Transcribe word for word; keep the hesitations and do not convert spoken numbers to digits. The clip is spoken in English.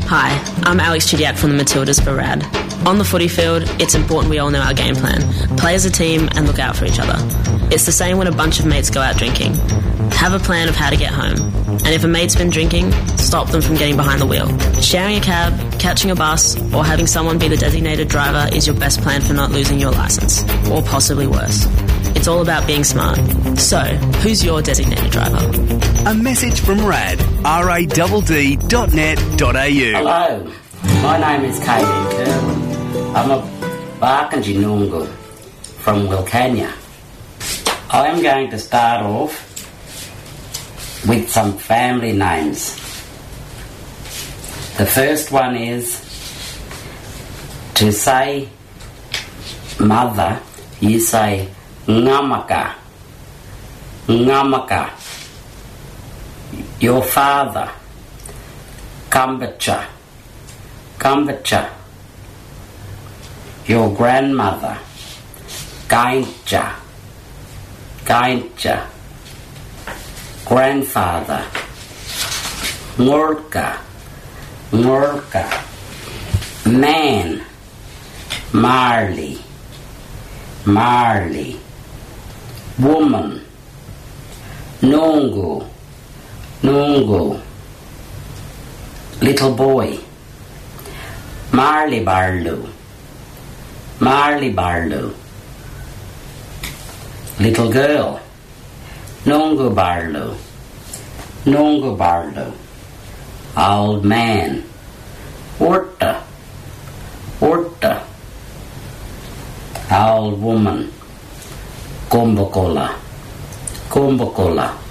Hi, I'm Alex Chidiac from the Matildas for RAD. On the footy field, it's important we all know our game plan, play as a team and look out for each other. It's the same when a bunch of mates go out drinking. Have a plan of how to get home. And if a mate's been drinking, stop them from getting behind the wheel. Sharing a cab, catching a bus, or having someone be the designated driver is your best plan for not losing your licence, or possibly worse. It's all about being smart. So, who's your designated driver? A message from RAD, R A D D dot net dot A U. Hello, my name is K D Kerwin. I'm a Barkindji Noongar from Wilcannia. I am going to start off with some family names. The first one is, to say mother, you say Ngamaka. Ngamaka. Your father, Kambacha. Kambacha. Your grandmother, Gaincha. Gaincha. Grandfather, Ngurka. Ngurka. Man, Marley. Marley. Woman, Nungu. Nungu. Little boy, Marley Barlu. Marley Barlu. Little girl, Nungu Barlu. Nungu Barlu. Old man, Orta. Orta. Old woman, Kumbakola. Kumbakola.